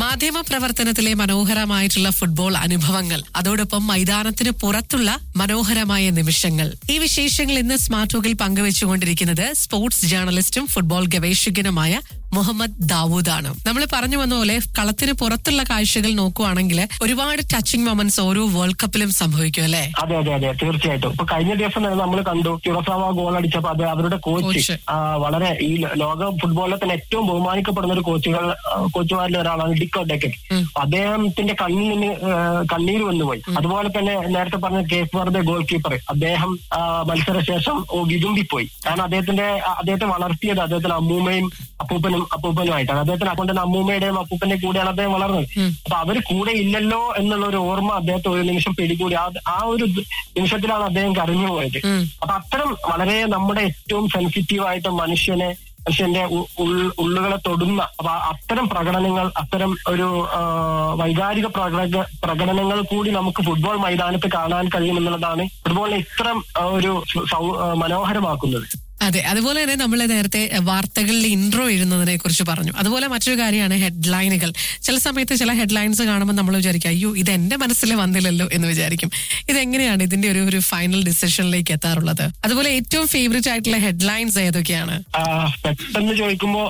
മാധ്യമ പ്രവർത്തനത്തിലെ മനോഹരമായിട്ടുള്ള ഫുട്ബോൾ അനുഭവങ്ങൾ, അതോടൊപ്പം മൈതാനത്തിന് പുറത്തുള്ള മനോഹരമായ നിമിഷങ്ങൾ. ഈ വിശേഷങ്ങൾ ഇന്ന് സ്മാർട്ട് ടോക്കിൽ പങ്കുവെച്ചുകൊണ്ടിരിക്കുന്നത് സ്പോർട്സ് ജേർണലിസ്റ്റും ഫുട്ബോൾ ഗവേഷകനുമായ മുഹമ്മദ് ദാവൂദാണ്. നമ്മൾ പറഞ്ഞു വന്ന പോലെ കളത്തിന് പുറത്തുള്ള കാഴ്ചകൾ നോക്കുവാണെങ്കിൽ ഒരുപാട് ടച്ചിങ് മൊമെന്റ്സ് ഓരോ വേൾഡ് കപ്പിലും സംഭവിക്കും അല്ലേ? അതെ അതെ അതെ, തീർച്ചയായിട്ടും. ഇപ്പൊ കഴിഞ്ഞ ദിവസം നമ്മൾ കണ്ടു ക്യുറസാവ ഗോൾ അടിച്ചപ്പോ അത് അവരുടെ കോച്ച് വളരെ ഈ ലോക ഫുട്ബോളിലെ തന്നെ ഏറ്റവും ബഹുമാനിക്കപ്പെടുന്ന ഒരു കോച്ചുമാരിൽ ഒരാളാണ് ഡിക് ഒഡെക്കറ്റ്. അദ്ദേഹത്തിന്റെ കണ്ണിൽ നിന്ന് കണ്ണീര് വന്നുപോയി. അതുപോലെ തന്നെ നേരത്തെ പറഞ്ഞ കേപ്പ് വെർദെ ഗോൾ കീപ്പർ, അദ്ദേഹം മത്സരശേഷം വിതുമ്പിപ്പോയി. കാരണം അദ്ദേഹത്തെ വളർത്തിയത് അദ്ദേഹത്തിന്റെ അമ്മൂമ്മയും അപ്പൂപ്പനുമായിട്ടാണ്. അദ്ദേഹത്തിന് അതുകൊണ്ട് തന്നെ അമ്മൂമ്മയുടെയും അപ്പൂപ്പന്റെ കൂടെയാണ് അദ്ദേഹം വളർന്നത്. അപ്പൊ അവര് കൂടെ ഇല്ലല്ലോ എന്നുള്ള ഒരു ഓർമ്മ അദ്ദേഹത്തെ ഒരു നിമിഷം പിടികൂടി. ആ ഒരു നിമിഷത്തിലാണ് അദ്ദേഹം കരഞ്ഞു പോയത്. അപ്പൊ അത്തരം വളരെ നമ്മുടെ ഏറ്റവും സെൻസിറ്റീവ് ആയിട്ട് മനുഷ്യന്റെ ഉള്ളുകളെ തൊടുന്ന അപ്പൊ അത്തരം പ്രകടനങ്ങൾ, അത്തരം ഒരു വൈകാരിക പ്രകടനങ്ങൾ കൂടി നമുക്ക് ഫുട്ബോൾ മൈതാനത്ത് കാണാൻ കഴിയുമെന്നുള്ളതാണ് ഫുട്ബോളിനെ ഇത്തരം ഒരു മനോഹരമാക്കുന്നത്. അതെ, അതുപോലെ തന്നെ നമ്മൾ നേരത്തെ വാർത്തകളിൽ ഇൻട്രോ എഴുതുന്നതിനെ കുറിച്ച് പറഞ്ഞു. അതുപോലെ മറ്റൊരു കാര്യമാണ് ഹെഡ്ലൈനുകൾ. ചില സമയത്ത് ചില ഹെഡ്ലൈൻസ് കാണുമ്പോൾ നമ്മൾ വിചാരിക്കും അയ്യോ ഇത് എന്റെ മനസ്സിൽ വന്നില്ലല്ലോ എന്ന് വിചാരിക്കും. ഇതെങ്ങനെയാണ് ഇതിന്റെ ഒരു ഫൈനൽ ഡിസിഷനിലേക്ക് എത്താറുള്ളത്? അതുപോലെ ഏറ്റവും ഫേവറേറ്റ് ആയിട്ടുള്ള ഹെഡ്ലൈൻസ് ഏതൊക്കെയാണ്? പെട്ടെന്ന് ചോദിക്കുമ്പോ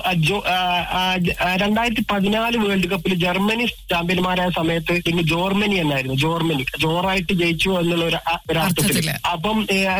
2014 വേൾഡ് കപ്പിൽ ജർമ്മനി ചാമ്പ്യന്മാരായ സമയത്ത് പിന്നെ ജോർമനി എന്നായിരുന്നു. ജോറായിട്ട് ജയിച്ചു എന്നുള്ള ഒരു അർത്ഥത്തിൽ. അപ്പം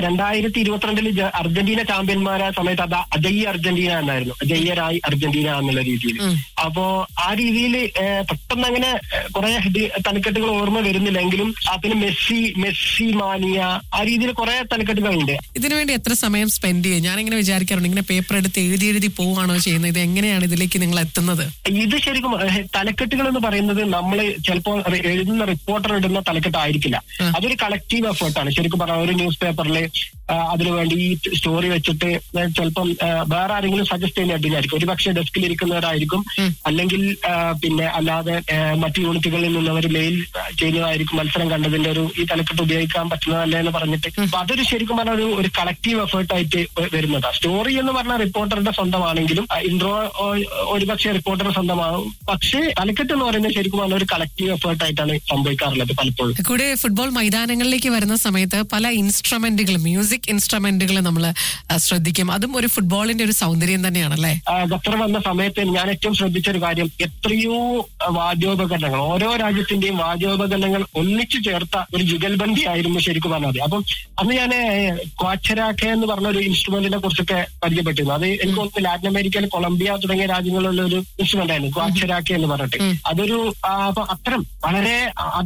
2022 അർജന്റീന ചാമ്പ്യന്മാരായ സമയത്ത് അത് അജയ്യ അർജന്റീന എന്നായിരുന്നു. അജയ്യരായി അർജന്റീന എന്നുള്ള രീതിയിൽ. അപ്പോ ആ രീതിയിൽ പെട്ടെന്ന് അങ്ങനെ കുറെ തലക്കെട്ടുകൾ ഓർമ്മ വരുന്നില്ലെങ്കിലും പിന്നെ മെസ്സി മാനിയ ആ രീതിയിൽ കുറെ തലക്കെട്ടുകളുണ്ട്. ഇതിനുവേണ്ടി എത്ര സമയം സ്പെൻഡ് ചെയ്യും? ഞാനിങ്ങനെ വിചാരിക്കാറുണ്ട്, ഇങ്ങനെ പേപ്പർ എടുത്ത് എഴുതി പോവാണോ ചെയ്യുന്നത്? ഇത് എങ്ങനെയാണ് ഇതിലേക്ക് നിങ്ങൾ എത്തുന്നത്? ഇത് ശരിക്കും തലക്കെട്ടുകൾ എന്ന് പറയുന്നത് നമ്മൾ ചിലപ്പോൾ എഴുതുന്ന റിപ്പോർട്ടർ ഇടുന്ന തലക്കെട്ടായിരിക്കില്ല. അതൊരു കളക്റ്റീവ് എഫേർട്ടാണ്. ശരിക്കും പറഞ്ഞാൽ ഒരു ന്യൂസ് പേപ്പറിൽ അതിനുവേണ്ടി ഈ സ്റ്റോറി വെച്ചിട്ട് ചിലപ്പം വേറെ ആരെങ്കിലും സജസ്റ്റ് ചെയ്യുന്നതായിരിക്കും. ഒരുപക്ഷെ ഡെസ്കിൽ ഇരിക്കുന്നവരായിരിക്കും, അല്ലെങ്കിൽ പിന്നെ അല്ലാതെ മറ്റു യൂണിറ്റുകളിൽ നിന്നവർ മെയിൽ ചെയ്യുന്നതായിരിക്കും. മത്സരം കണ്ടതിന്റെ ഈ തലക്കെട്ട് ഉപയോഗിക്കാൻ പറ്റുന്നതല്ലേ എന്ന് പറഞ്ഞിട്ട്. അപ്പൊ അതൊരു ശരിക്കും പറഞ്ഞാൽ ഒരു കളക്റ്റീവ് എഫേർട്ടായിട്ട് വരുന്നതാണ്. സ്റ്റോറി എന്ന് പറഞ്ഞാൽ റിപ്പോർട്ടറുടെ സ്വന്തമാണെങ്കിലും ഇൻട്രോ ഒരുപക്ഷെ റിപ്പോർട്ടറുടെ സ്വന്തമാകും. പക്ഷേ തലക്കെട്ട് എന്ന് പറയുന്നത് ശരിക്കും പറഞ്ഞാൽ ഒരു കളക്റ്റീവ് എഫേർട്ടായിട്ടാണ് സംഭവിക്കാറുള്ളത് പലപ്പോഴും. കൂടെ ഫുട്ബോൾ മൈതാനങ്ങളിലേക്ക് വരുന്ന സമയത്ത് പല ഇൻസ്ട്രുമെന്റുകൾ, മ്യൂസിക് ഇൻസ്ട്രുമെന്റുകൾ നമ്മൾ ശ്രദ്ധിക്കും. അതും ഒരു ഫുട്ബോളിന്റെ ഒരു സൗന്ദര്യം തന്നെയാണല്ലേ? ഖത്തർ വന്ന സമയത്ത് ഞാൻ ഏറ്റവും ശ്രദ്ധിച്ച ഒരു കാര്യം, എത്രയോ വാദ്യോപകരണങ്ങൾ, ഓരോ രാജ്യത്തിന്റെയും വാദ്യോപകരണങ്ങൾ ഒന്നിച്ചു ചേർത്ത ഒരു ജുഗൽബന്ദി ആയിരുന്നു ശരിക്കും പറഞ്ഞത്. അപ്പം അന്ന് ഞാൻ ക്വാച്ചരാക്കെ എന്ന് പറഞ്ഞ ഒരു ഇൻസ്ട്രുമെന്റിനെ കുറിച്ചൊക്കെ പരിചയപ്പെട്ടിരുന്നു. അത് എനിക്ക് തോന്നുന്നു ലാറ്റിൻ അമേരിക്കയിൽ കൊളംബിയ തുടങ്ങിയ രാജ്യങ്ങളിലുള്ള ഒരു ഇൻസ്ട്രുമെന്റ് ആയിരുന്നു ക്വാച്ചരാക്കെ എന്ന് പറഞ്ഞിട്ട്. അതൊരു അപ്പൊ അത്തരം വളരെ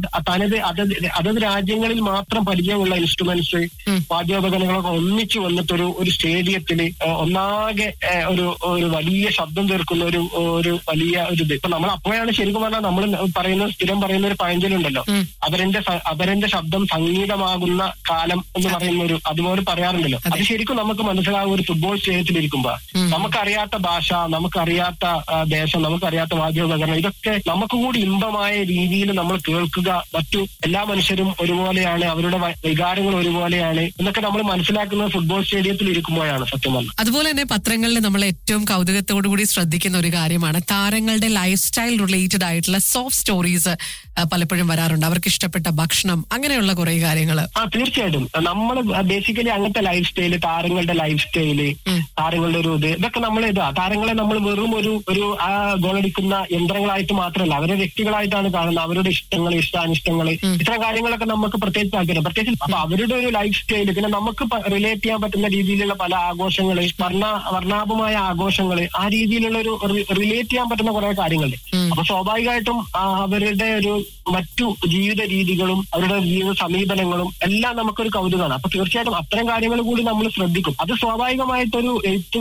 അതത് രാജ്യങ്ങളിൽ മാത്രം പരിചയമുള്ള ഇൻസ്ട്രുമെന്റ്സ്, വാദ്യോപകരണങ്ങളൊക്കെ ഒന്നിച്ചു വന്നിട്ട് ഒരു സ്റ്റേഡിയത്തിൽ ഒന്നാകെ ഒരു വലിയ ശബ്ദം തീർക്കുന്ന ഒരു വലിയ ഒരു ഇത്. ഇപ്പൊ നമ്മൾ അപ്പോഴാണ് ശരിക്കും പറഞ്ഞാൽ നമ്മൾ സ്ഥിരം പറയുന്ന ഒരു പഴഞ്ചൊല്ലുണ്ടല്ലോ, അവരന്റെ ശബ്ദം സംഗീതമാകുന്ന കാലം എന്ന് പറയുന്ന അതുപോലെ പറയാറുണ്ടല്ലോ. അത് ശരിക്കും നമുക്ക് മനസ്സിലാകും ഒരു ഫുട്ബോൾ സ്റ്റേഡിയത്തിൽ ഇരിക്കുമ്പോ. നമുക്കറിയാത്ത ഭാഷ, നമുക്കറിയാത്ത ദേശം, നമുക്കറിയാത്ത വാദ്യോപകരണം, ഇതൊക്കെ നമുക്ക് കൂടി ഇമ്പമായ രീതിയിൽ നമ്മൾ കേൾക്കുക. മറ്റു എല്ലാ മനുഷ്യരും ഒരുപോലെയാണ്, അവരുടെ വികാരങ്ങൾ ഒരുപോലെയാണ് എന്നൊക്കെ നമ്മൾ മനസ്സിലാക്കുന്നത് ഫുട്ബോൾ സ്റ്റേഡിയത്തിൽ ഇരിക്കുമ്പോഴാണ് സത്യം പറഞ്ഞത്. അതുപോലെ തന്നെ പത്രങ്ങളിൽ നമ്മൾ ഏറ്റവും കൗതുകത്തോടുകൂടി ശ്രദ്ധിക്കുന്ന ഒരു കാര്യമാണ് താരങ്ങളുടെ ലൈഫ് സ്റ്റൈൽ റിലേറ്റഡ് ആയിട്ടുള്ള സോഫ്റ്റ് സ്റ്റോറീസ് പലപ്പോഴും വരാറുണ്ട്. അവർക്ക് ഇഷ്ടപ്പെട്ട ഭക്ഷണം, അങ്ങനെയുള്ള കുറെ കാര്യങ്ങൾ. തീർച്ചയായിട്ടും നമ്മൾ ബേസിക്കലി അങ്ങനത്തെ ലൈഫ് സ്റ്റൈല്, താരങ്ങളുടെ ലൈഫ് സ്റ്റൈല്, താരങ്ങളുടെ ഒരു ഇതൊക്കെ നമ്മൾ താരങ്ങളെ നമ്മൾ വെറും ഒരു ആ ഗോളടിക്കുന്ന യന്ത്രങ്ങളായിട്ട് മാത്രമല്ല, അവരെ വ്യക്തികളായിട്ടാണ് കാണുന്നത്. അവരുടെ ഇഷ്ടങ്ങൾ, ഇഷ്ടാനിഷ്ടങ്ങൾ, ഇത്തരം കാര്യങ്ങളൊക്കെ നമുക്ക് പ്രത്യേകിച്ച് താല്പര്യം. പ്രത്യേകിച്ച് അപ്പൊ അവരുടെ ഒരു ലൈഫ് സ്റ്റൈല്, പിന്നെ നമുക്ക് റിലേറ്റ് ചെയ്യാൻ പറ്റുന്ന രീതിയിലുള്ള പല ആഘോഷങ്ങള്, വർണ്ണാഭമായ ആഘോഷങ്ങള്, ആ രീതിയിലുള്ള ഒരു റിലേറ്റ് ചെയ്യാൻ പറ്റുന്ന കുറെ കാര്യങ്ങളുണ്ട്. അപ്പൊ സ്വാഭാവികമായിട്ടും അവരുടെ ഒരു മറ്റു ജീവിത രീതികളും അവരുടെ ജീവിത സമീപനങ്ങളും എല്ലാം നമുക്കൊരു കൗതുകമാണ്. അപ്പൊ തീർച്ചയായിട്ടും അത്തരം കാര്യങ്ങൾ കൂടി നമ്മൾ ശ്രദ്ധിക്കും. അത് സ്വാഭാവികമായിട്ടൊരു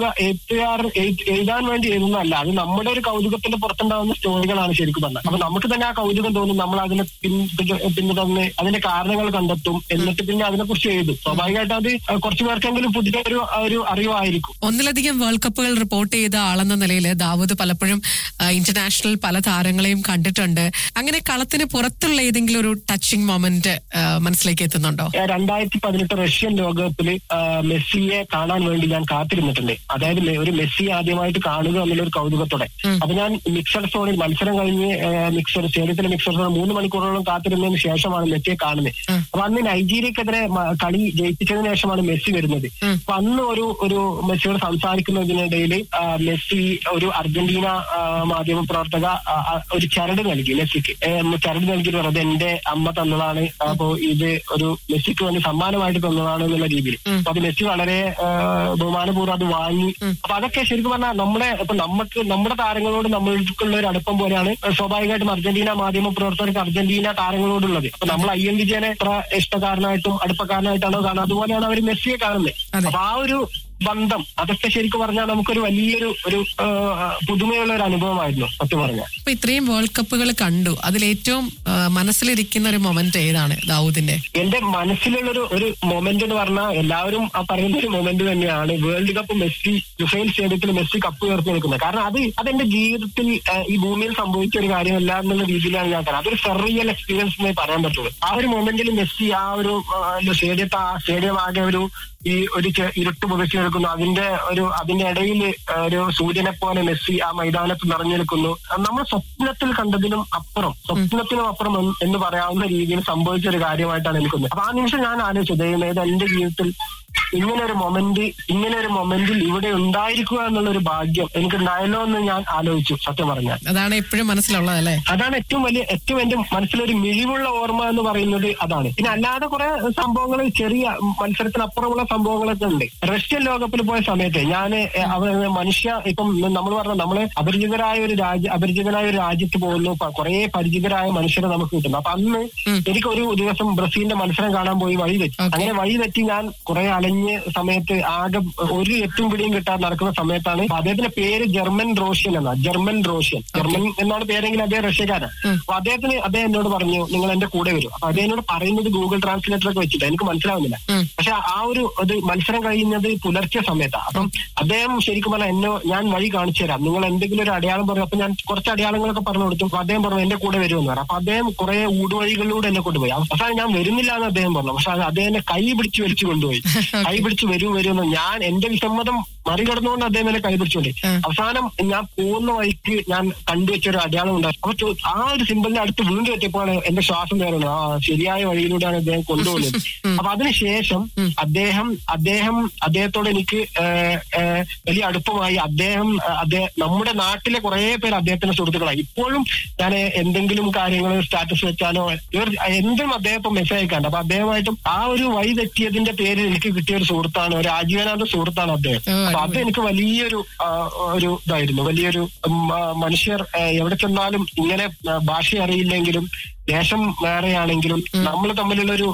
എഴുതാൻ വേണ്ടി എഴുതുന്നതല്ല, അത് നമ്മുടെ ഒരു കൗതുകത്തിന്റെ പുറത്തുണ്ടാകുന്ന സ്റ്റോറികളാണ് ശരിക്കും പറഞ്ഞത്. അപ്പൊ നമുക്ക് തന്നെ ആ കൗതുകം തോന്നും, നമ്മൾ അതിനെ പിന്തുടർന്ന് അതിന്റെ കാരണങ്ങൾ കണ്ടെത്തും, എന്നിട്ട് പിന്നെ അതിനെക്കുറിച്ച് എഴുതും. സ്വാഭാവികമായിട്ട് അത് കുറച്ചു പേർക്കെങ്കിലും പുതിയ ഒരു അറിവായിരിക്കും. ഒന്നിലധികം വേൾഡ് കപ്പുകൾ റിപ്പോർട്ട് ചെയ്ത ആളെന്ന നിലയിൽ ദാവൂദ് പലപ്പോഴും ഇന്റർനാഷണൽ പല താരങ്ങൾ താരങ്ങളെയും കണ്ടിട്ടുണ്ട്. അങ്ങനെ കളത്തിന് പുറത്തുള്ള ഏതെങ്കിലും ഒരു ടച്ചിങ് മൊമെന്റ് മനസ്സിലേക്ക് എത്തുന്നുണ്ടോ? 2018 റഷ്യൻ ലോകകപ്പിൽ മെസ്സിയെ കാണാൻ വേണ്ടി ഞാൻ കാത്തിരുന്നിട്ടുണ്ട്. അതായത് ഒരു മെസ്സി ആദ്യമായിട്ട് കാണുക എന്നുള്ളൊരു കൗതുകത്തോടെ. അപ്പൊ ഞാൻ മിക്സഡ് സോണിൽ മത്സരം കഴിഞ്ഞ് സ്റ്റേഡിയത്തിലെ മിക്സഡ് സോണിൽ 3 മണിക്കൂറോളം കാത്തിരുന്നതിന് ശേഷമാണ് മെസ്സിയെ കാണുന്നത്. അപ്പൊ അന്ന് നൈജീരിയക്കെതിരെ കളി ജയിപ്പിച്ചതിന് ശേഷമാണ് മെസ്സി വരുന്നത്. അപ്പൊ അന്ന് ഒരു മെസ്സിയോട് സംസാരിക്കുന്നതിനിടയിൽ മെസ്സി ഒരു അർജന്റീന മാധ്യമ പ്രവർത്തക ഒരു ചരട് നൽകി മെസ്സിക്ക്. ചരട് നൽകിയിട്ട് പറഞ്ഞത് എന്റെ അമ്മ തന്നതാണ്, അപ്പോ ഇത് ഒരു മെസ്സിക്ക് വേണ്ടി സമ്മാനമായിട്ട് തന്നതാണ് എന്നുള്ള രീതിയിൽ. അപ്പൊ അത് മെസ്സി വളരെ ബഹുമാനപൂർവ്വം അത് വാങ്ങി. അപ്പൊ അതൊക്കെ ശരിക്കും പറഞ്ഞാൽ നമ്മുടെ താരങ്ങളോട് നമ്മൾക്കുള്ള ഒരു അടുപ്പം പോലെയാണ് സ്വാഭാവികമായിട്ടും അർജന്റീന മാധ്യമ പ്രവർത്തകർക്ക് അർജന്റീന താരങ്ങളോടുള്ളത്. അപ്പൊ നമ്മൾ IM വിജയനെ എത്ര ഇഷ്ടക്കാരനായിട്ടും അടുപ്പക്കാരനായിട്ടാണോ കാണുന്നത്, അതുപോലെയാണ് അവർ മെസ്സിയെ കാണുന്നത്. അപ്പൊ ആ ഒരു ബന്ധം അതൊക്കെ ശരിക്കും പറഞ്ഞാൽ നമുക്കൊരു വലിയൊരു പുതുമയുള്ള ഒരു അനുഭവമായിരുന്നു സത്യം പറഞ്ഞാൽ. അപ്പൊ ഇത്രയും വേൾഡ് കപ്പുകൾ കണ്ടു, അതിലേറ്റവും മനസ്സിലിരിക്കുന്ന ഒരു മൊമെന്റ് ഏതാണ് ദാവൂദിന്റെ? എന്റെ മനസ്സിലുള്ള ഒരു മൊമെന്റ് എന്ന് പറഞ്ഞാൽ എല്ലാവരും പറയുന്ന ഒരു മൊമെന്റ് തന്നെയാണ് വേൾഡ് കപ്പ് മെസ്സി ലുസൈൽ സ്റ്റേഡിയത്തിൽ മെസ്സി കപ്പ് ഉയർത്തി നിൽക്കുന്നത്. കാരണം അതെന്റെ ജീവിതത്തിൽ ഈ ഭൂമിയിൽ സംഭവിച്ച ഒരു കാര്യമല്ല എന്നുള്ള രീതിയിലാണ് ഞാൻ പറയുന്നത്. അതൊരു സർറിയൽ എക്സ്പീരിയൻസ് എന്നേ പറയാൻ പറ്റുള്ളൂ. ആ ഒരു മൊമെന്റിൽ മെസ്സി ആ ഒരു സ്റ്റേഡിയം ആകെ ഈ ഒരു ഇരുട്ട് പുതച്ചു നിൽക്കുന്നു. അതിന്റെ ഇടയിൽ ഒരു സൂര്യനെ പോലെ മെസ്സി ആ മൈതാനത്ത് നിറഞ്ഞു നിൽക്കുന്നു. നമ്മൾ സ്വപ്നത്തിൽ കണ്ടതിനും അപ്പുറം എന്ന് പറയാവുന്ന രീതിയിൽ സംഭവിച്ച ഒരു കാര്യമായിട്ടാണ് എനിക്കൊന്ന്. അപ്പൊ ആ നിമിഷം ഞാൻ ആലോചിച്ചു, ദൈവമേ എന്റെ ജീവിതത്തിൽ ഇങ്ങനെ ഒരു മൊമെന്റിൽ ഇവിടെ ഉണ്ടായിരിക്കുക എന്നുള്ള ഒരു ഭാഗ്യം എനിക്ക് ഉണ്ടായല്ലോ എന്ന് ഞാൻ ആലോചിച്ചു സത്യം പറഞ്ഞാൽ. അതാണ് എപ്പോഴും മനസ്സിലുള്ളത് അല്ലേ? അതാണ് ഏറ്റവും എന്റെ മനസ്സിലൊരു മിഴിവുള്ള ഓർമ്മ എന്ന് പറയുന്നത് അതാണ്. പിന്നെ അല്ലാതെ കുറെ സംഭവങ്ങൾ, ചെറിയ മത്സരത്തിനപ്പുറമുള്ള സംഭവങ്ങളൊക്കെ ഉണ്ട്. റഷ്യൻ ലോകകപ്പിൽ പോയ സമയത്ത് ഞാൻ ഇപ്പം നമ്മൾ പറഞ്ഞ നമ്മള് അപരിചിതരായ ഒരു രാജ്യത്ത് പോകുന്നു, കുറെ പരിചിതരായ മനുഷ്യരെ നമുക്ക് കിട്ടുന്നു. അപ്പൊ അന്ന് എനിക്കൊരു ദിവസം ബ്രസീലിന്റെ മത്സരം കാണാൻ പോയി വഴി തെറ്റി. അങ്ങനെ വഴി തെറ്റി ഞാൻ കുറെ അലഞ്ഞ സമയത്ത് ആകെ ഒരു എത്തും പിടിയും കിട്ടാൻ നടക്കുന്ന സമയത്താണ് അദ്ദേഹത്തിന്റെ പേര് ജർമ്മൻ റോഷ്യൻ എന്നാണ് പേരെങ്കിലും അദ്ദേഹം റഷ്യക്കാരൻ. അപ്പൊ അദ്ദേഹം എന്നോട് പറഞ്ഞു നിങ്ങൾ എന്റെ കൂടെ വരും. അപ്പൊ അദ്ദേഹം എന്നോട് പറയുന്നത് ഗൂഗിൾ ട്രാൻസ്ലേറ്ററൊക്കെ വെച്ചിട്ട് എനിക്ക് മനസ്സിലാവുന്നില്ല. പക്ഷെ ആ ഒരു മത്സരം കഴിയുന്നത് പുലർച്ചെ സമയത്താണ്. അപ്പം അദ്ദേഹം ശരിക്കും പറഞ്ഞാൽ ഞാൻ വഴി കാണിച്ചു തരാം, നിങ്ങൾ എന്തെങ്കിലും ഒരു അടയാളം പറഞ്ഞു. അപ്പൊ ഞാൻ കുറച്ച് അടയാളങ്ങളൊക്കെ പറഞ്ഞു കൊടുത്തു. അപ്പൊ അദ്ദേഹം പറഞ്ഞു എന്റെ കൂടെ വരുമെന്ന് പറഞ്ഞു. അപ്പൊ അദ്ദേഹം കുറെ ഊടുവഴികളിലൂടെ എന്നെ കൊണ്ടുപോയി. അവസാനം ഞാൻ വരുന്നില്ല എന്ന് അദ്ദേഹം പറഞ്ഞു. പക്ഷെ അദ്ദേഹം എന്നെ കൈ പിടിച്ച് വലിച്ചു കൊണ്ടുപോയി. കൈ പിടിച്ച് വരുമെന്ന് ഞാൻ എന്റെ വിസമ്മതം മറികടന്നുകൊണ്ട് അദ്ദേഹം എന്നെ കൈ പിടിച്ചുകൊണ്ട് അവസാനം ഞാൻ പോകുന്ന വഴിക്ക് ഞാൻ കണ്ടുവെച്ചൊരു അടയാളം ഉണ്ടായിരുന്നു. അപ്പൊ ആ ഒരു സിമ്പിളിന്റെ അടുത്ത് വീണ്ടും എത്തിയപ്പോഴാണ് എന്റെ ശ്വാസം കയറുന്നത്. ശരിയായ വഴിയിലൂടെയാണ് അദ്ദേഹം കൊണ്ടുപോകുന്നത്. അപ്പൊ അതിനുശേഷം അദ്ദേഹത്തോട് എനിക്ക് വലിയ അടുപ്പമായി. നമ്മുടെ നാട്ടിലെ കുറെ പേര് അദ്ദേഹത്തിന്റെ സുഹൃത്തുക്കളായി. ഇപ്പോഴും ഞാൻ എന്തെങ്കിലും കാര്യങ്ങൾ സ്റ്റാറ്റസ് വെച്ചാലോ എന്തും അദ്ദേഹം മെസ്സേജ് അയക്കാണ്ട്. അപ്പൊ അദ്ദേഹമായിട്ടും ആ ഒരു വഴി തെറ്റിയതിന്റെ പേരിൽ എനിക്ക് കിട്ടിയ ഒരു സുഹൃത്താണ്, ഒരു ആജീവനാന്ത സുഹൃത്താണ് അദ്ദേഹം. അപ്പൊ അത് എനിക്ക് വലിയൊരു ഇതായിരുന്നു. വലിയൊരു മനുഷ്യർ എവിടെ ചെന്നാലും ഇങ്ങനെ ഭാഷ അറിയില്ലെങ്കിലും ദേശം വേറെയാണെങ്കിലും നമ്മൾ തമ്മിലുള്ളൊരു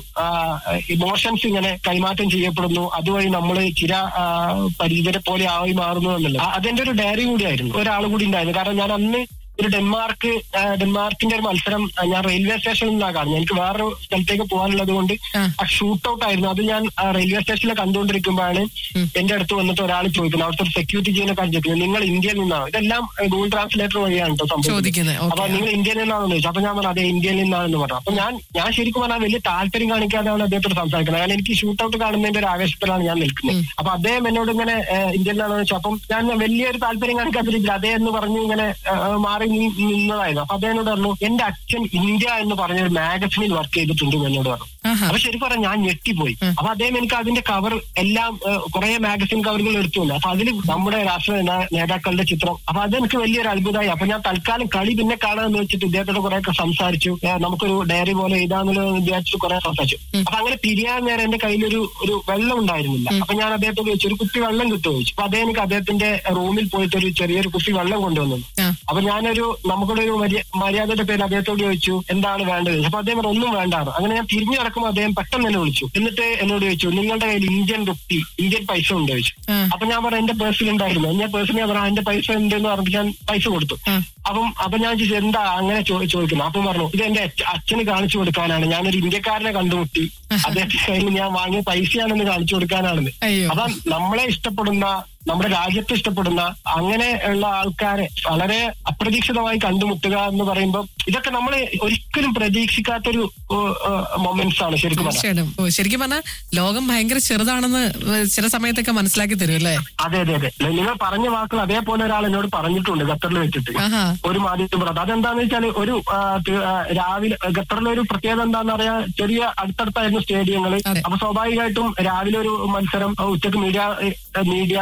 ഇമോഷൻസ് ഇങ്ങനെ കൈമാറ്റം ചെയ്യപ്പെടുന്നു. അതുവഴി നമ്മൾ ചിര പരിചിതരെ പോലെ ആയി മാറുന്നു എന്നുള്ളത് അതെന്റെ ഒരു ഡയറി കൂടിയായിരുന്നു. ഒരാൾ കൂടി ഉണ്ടായിരുന്നു. കാരണം ഞാൻ അന്ന് ഒരു ഡെൻമാർക്കിന്റെ ഒരു മത്സരം ഞാൻ റെയിൽവേ സ്റ്റേഷനിൽ നിന്നാണ് കാണുന്നത്. എനിക്ക് വേറൊരു സ്ഥലത്തേക്ക് പോകാനുള്ളത് കൊണ്ട് ആ ഷൂട്ട് ഔട്ട് ആയിരുന്നു. അത് ഞാൻ റെയിൽവേ സ്റ്റേഷനിൽ കണ്ടുകൊണ്ടിരിക്കുമ്പോഴാണ് എന്റെ അടുത്ത് വന്നിട്ട് ഒരാൾ ചോദിക്കുന്നത്, അവിടുത്തെ സെക്യൂരിറ്റി ജീവനെ ചോദിക്കുന്നത് നിങ്ങൾ ഇന്ത്യയിൽ നിന്നാണോ? ഇതെല്ലാം ഗൂഗിൾ ട്രാൻസ്ലേറ്റർ വഴിയാണ് കേട്ടോ സംഭവിക്കുന്നത്. അപ്പൊ നിങ്ങൾ ഇന്ത്യയിൽ നിന്നാണെന്ന് ചോദിച്ചു. അപ്പൊ ഞാൻ പറഞ്ഞു അതെ ഇന്ത്യയിൽ നിന്നാണെന്ന് പറഞ്ഞു. അപ്പൊ ഞാൻ ശരിക്കും പറഞ്ഞാൽ വലിയ താല്പര്യം കാണിക്കാതെയാണ് അദ്ദേഹത്തോട് സംസാരിക്കുന്നത്. കാരണം എനിക്ക് ഷൂട്ട് ഔട്ട് കാണുന്നതിന്റെ ഒരു ആവേശത്തിലാണ് ഞാൻ നിൽക്കുന്നത്. അപ്പൊ അദ്ദേഹം എന്നോട് ഇങ്ങനെ ഇന്ത്യയിൽ നിന്നാണെന്ന് വെച്ചു. അപ്പം ഞാൻ വലിയൊരു താല്പര്യം കാണിക്കാത്ത രീതിയിൽ അതേ എന്ന് പറഞ്ഞ് ഇങ്ങനെ മാറി നിന്നതായിരുന്നു. അപ്പൊ അദ്ദേഹം പറഞ്ഞു എന്റെ അച്ഛൻ ഇന്ത്യ എന്ന് പറഞ്ഞൊരു മാഗസിനിൽ വർക്ക് ചെയ്തിട്ടുണ്ട് എന്നോട് പറഞ്ഞു. അപ്പൊ ശരിക്കും പറഞ്ഞാൽ ഞാൻ ഞെട്ടിപ്പോയി. അപ്പൊ അദ്ദേഹം എനിക്ക് അതിന്റെ കവർ എല്ലാം കുറെ മാഗസിൻ കവറുകൾ എടുത്തുണ്ട്. അപ്പൊ അതിൽ നമ്മുടെ രാഷ്ട്രീയ നേതാക്കളുടെ ചിത്രം. അപ്പൊ അതെനിക്ക് വലിയൊരു അത്ഭുതമായി. അപ്പൊ ഞാൻ തൽക്കാലം കളി പിന്നെ കാണാമെന്ന് വെച്ചിട്ട് ഇദ്ദേഹത്തോട് കുറെയൊക്കെ സംസാരിച്ചു. നമുക്കൊരു ഡയറി പോലെ എഴുതാന്നുള്ള വിചാരിച്ചു കുറെ സംസാരിച്ചു. അപ്പൊ അങ്ങനെ പിരിയാൻ നേരം എന്റെ കയ്യിലൊരു വെള്ളം ഉണ്ടായിരുന്നില്ല. അപ്പൊ ഞാൻ അദ്ദേഹത്തോട് ചോദിച്ചു ഒരു കുപ്പി വെള്ളം കിട്ടുമോ ചോദിച്ചു. അപ്പൊ അദ്ദേഹം എനിക്ക് അദ്ദേഹത്തിന്റെ റൂമിൽ പോയിട്ട് ഒരു ചെറിയൊരു കുപ്പി വെള്ളം കൊണ്ടുവന്നു. അപ്പൊ നമുക്കുള്ള ഒരു മര്യാദയുടെ പേര് അദ്ദേഹത്തോട് ചോദിച്ചു എന്താണ് വേണ്ടത്. അപ്പൊ അദ്ദേഹം ഒന്നും വേണ്ടാറ്. അങ്ങനെ ഞാൻ തിരിഞ്ഞു നടക്കുമ്പോൾ അദ്ദേഹം പെട്ടെന്ന് എന്നെ വിളിച്ചു. എന്നിട്ട് എന്നോട് ചോദിച്ചു നിങ്ങളുടെ കയ്യിൽ ഇന്ത്യൻ പൈസ ഉണ്ടോ ചോദിച്ചു. അപ്പൊ ഞാൻ പറഞ്ഞു എന്റെ പേഴ്സിൽ ഉണ്ടായിരുന്നു. എന്റെ പേഴ്സിൽ ഞാൻ പറഞ്ഞു എന്റെ പൈസ ഉണ്ടെന്ന് പറഞ്ഞിട്ട് ഞാൻ പൈസ കൊടുത്തു. അപ്പൊ ഞാൻ ചോദിച്ചു എന്താ അങ്ങനെ ചോദിക്കുന്നു. അപ്പം പറഞ്ഞു ഇത് എന്റെ അച്ഛന് കാണിച്ചു കൊടുക്കാനാണ്. ഞാനൊരു ഇന്ത്യക്കാരനെ കണ്ടുമുട്ടി, അദ്ദേഹത്തിന്റെ കയ്യിൽ ഞാൻ വാങ്ങിയ പൈസയാണെന്ന് കാണിച്ചു കൊടുക്കാനാണെന്ന്. അപ്പം നമ്മളെ ഇഷ്ടപ്പെടുന്ന നമ്മുടെ രാജ്യത്തെ ഇഷ്ടപ്പെടുന്ന അങ്ങനെയുള്ള ആൾക്കാരെ വളരെ അപ്രതീക്ഷിതമായി കണ്ടുമുട്ടുക എന്ന് പറയുമ്പോൾ ഇതൊക്കെ നമ്മൾ ഒരിക്കലും പ്രതീക്ഷിക്കാത്തൊരു മൊമെന്റ്സ് ആണ് ശരിക്കും തീർച്ചയായിട്ടും. ശരിക്കും പറഞ്ഞാൽ ലോകം ഭയങ്കര ചെറുതാണെന്ന് ചില സമയത്തൊക്കെ മനസ്സിലാക്കി തരും അല്ലേ? അതെ അതെ അതെ. നിങ്ങൾ പറഞ്ഞ വാക്കുകൾ അതേപോലെ ഒരാൾ എന്നോട് പറഞ്ഞിട്ടുണ്ട് ഖത്തറിൽ വെച്ചിട്ട്, ഒരു മാധ്യമപ്രവർത്തകൻ. അതെന്താന്ന് വെച്ചാൽ ഒരു രാവിലെ ഖത്തറിലെ ഒരു പ്രത്യേകത എന്താന്ന് പറയാ, ചെറിയ അടുത്തടുത്തായിരുന്നു സ്റ്റേഡിയങ്ങൾ. അപ്പൊ സ്വാഭാവികമായിട്ടും രാവിലെ ഒരു മത്സരം, ഉച്ചക്ക് മീഡിയ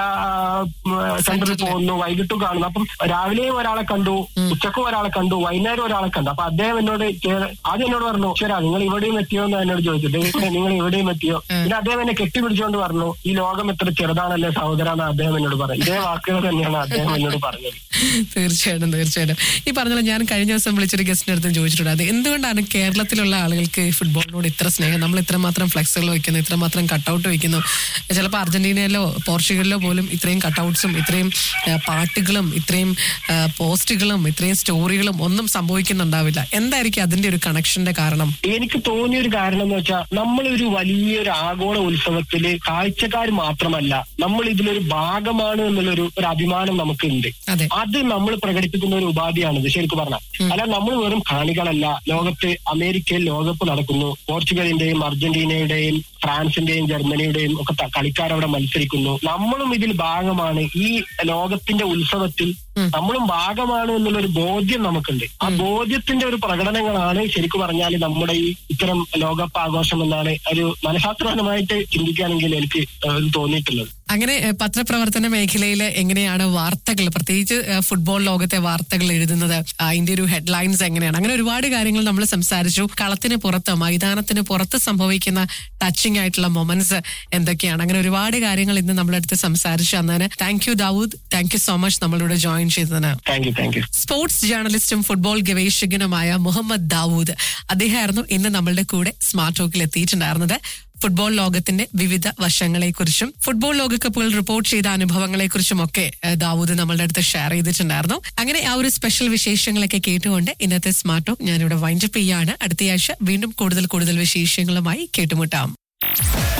സെന്ററിൽ പോകുന്നു, വൈകിട്ടും കാണുന്നു. അപ്പം രാവിലെയും ഒരാളെ കണ്ടു, ഉച്ചക്കും ഒരാളെ കണ്ടു, വൈകുന്നേരം ഒരാളെ കണ്ടു. അപ്പൊ അദ്ദേഹം ആദ്യം എന്നോട് പറഞ്ഞു, ശരി നിങ്ങൾ ഇവിടെയും എത്തിയോ എന്ന് എന്നോട് ചോദിച്ചു. നിങ്ങൾ എവിടെയും എത്തിയോ? പിന്നെ അദ്ദേഹം എന്നെ കെട്ടിപ്പിടിച്ചുകൊണ്ട് പറഞ്ഞു, ഈ ലോകം എത്ര ചെറുതാണല്ലേ സഹോദരാന്ന് അദ്ദേഹം എന്നോട് പറഞ്ഞു. ഇതേ വാക്കുകൾ തന്നെയാണ് അദ്ദേഹം എന്നോട് പറഞ്ഞത്. തീർച്ചയായിട്ടും തീർച്ചയായിട്ടും. ഈ പറഞ്ഞല്ലോ, ഞാൻ കഴിഞ്ഞ ദിവസം വിളിച്ചൊരു ഗസ്റ്റിന്റെ അടുത്ത് ചോദിച്ചിട്ടുണ്ട്, അത് എന്തുകൊണ്ടാണ് കേരളത്തിലുള്ള ആളുകൾക്ക് ഫുട്ബോളിനോട് ഇത്ര സ്നേഹം? നമ്മൾ ഇത്രമാത്രം ഫ്ലെക്സുകൾ വയ്ക്കുന്നു, ഇത്രമാത്രം കട്ടൗട്ട് വയ്ക്കുന്നു. ചിലപ്പോൾ അർജന്റീനയിലോ പോർച്ചുഗലിലോ പോലും ഇത്രയും കട്ടൗട്ട്സും ഇത്രയും പാട്ടുകളും ഇത്രയും പോസ്റ്റുകളും ഇത്രയും സ്റ്റോറികളും ഒന്നും സംഭവിക്കുന്നുണ്ടാവില്ല. എന്തായിരിക്കും അതിന്റെ ഒരു കണക്ഷന്റെ കാരണം? എനിക്ക് തോന്നിയൊരു കാരണം എന്ന് വെച്ചാൽ, നമ്മളൊരു വലിയൊരു ആഗോള ഉത്സവത്തില് കാഴ്ചക്കാർ മാത്രമല്ല, നമ്മൾ ഇതിലൊരു ഭാഗമാണ് എന്നുള്ളൊരു അഭിമാനം നമുക്കുണ്ട്. അത് നമ്മൾ പ്രകടിപ്പിക്കുന്ന ഒരു ഉപാധിയാണിത് ശരിക്കും പറഞ്ഞാൽ. അല്ല, നമ്മൾ വെറും കാണികളല്ല. ലോകത്ത് അമേരിക്കയിൽ ലോകകപ്പ് നടക്കുന്നു, പോർച്ചുഗലിന്റെയും അർജന്റീനയുടെയും ഫ്രാൻസിന്റെയും ജർമ്മനിയുടെയും ഒക്കെ കളിക്കാരവിടെ മത്സരിക്കുന്നു. നമ്മളും ഇതിൽ ഭാഗമാണ്. ഈ ലോകത്തിന്റെ ഉത്സവത്തിൽ നമ്മളും ഭാഗമാണ് എന്നുള്ളൊരു ബോധ്യം നമുക്കുണ്ട്. ആ ബോധ്യത്തിന്റെ ഒരു പ്രകടനങ്ങളാണ് ശരിക്കും പറഞ്ഞാൽ നമ്മുടെ ഈ ഇത്തരം ലോകകപ്പ് ആഘോഷം എന്നാണ് ഒരു മനഃശാസ്ത്രപരമായിട്ട് ചിന്തിക്കുകയാണെങ്കിൽ എനിക്ക് തോന്നിയിട്ടുള്ളത്. അങ്ങനെ പത്രപ്രവർത്തന മേഖലയിൽ എങ്ങനെയാണ് വാർത്തകൾ, പ്രത്യേകിച്ച് ഫുട്ബോൾ ലോകത്തെ വാർത്തകൾ എഴുതുന്നത്, അതിന്റെ ഒരു ഹെഡ്ലൈൻസ് എങ്ങനെയാണ്? അങ്ങനെ ഒരുപാട് കാര്യങ്ങൾ നമ്മൾ സംസാരിച്ചു. കളത്തിന് പുറത്ത്, മൈതാനത്തിന് പുറത്ത് സംഭവിക്കുന്ന ടച്ചിങ് ആയിട്ടുള്ള മൊമെന്റ്സ് എന്തൊക്കെയാണ്? അങ്ങനെ ഒരുപാട് കാര്യങ്ങൾ ഇന്ന് നമ്മുടെ അടുത്ത് സംസാരിച്ചു. അന്നേരം thank you Dawood, thank you so much നമ്മളോട് ജോയിൻ ചെയ്തതിന്. സ്പോർട്സ് ജേർണലിസ്റ്റും ഫുട്ബോൾ ഗവേഷകനുമായ മുഹമ്മദ് ദാവൂദ്, അദ്ദേഹമായിരുന്നു ഇന്ന് നമ്മളുടെ കൂടെ സ്മാർട്ട് ടോക്കിൽ എത്തിയിട്ടുണ്ടായിരുന്നത്. ഫുട്ബോൾ ലോകത്തിന്റെ വിവിധ വശങ്ങളെക്കുറിച്ചും ഫുട്ബോൾ ലോകകപ്പുകൾ റിപ്പോർട്ട് ചെയ്ത അനുഭവങ്ങളെക്കുറിച്ചും ഒക്കെ ദാവൂദ് നമ്മളുടെ അടുത്ത് ഷെയർ ചെയ്തിട്ടുണ്ടായിരുന്നു. അങ്ങനെ ആ ഒരു സ്പെഷ്യൽ വിശേഷങ്ങളൊക്കെ കേട്ടുകൊണ്ട് ഇന്നത്തെ സ്മാർട്ട് ടോക്ക് ഞാനിവിടെ വൈൻഡപ്പ് ചെയ്യാണ്. അടുത്തയാഴ്ച വീണ്ടും കൂടുതൽ വിശേഷങ്ങളുമായി കേട്ടുമുട്ടാം.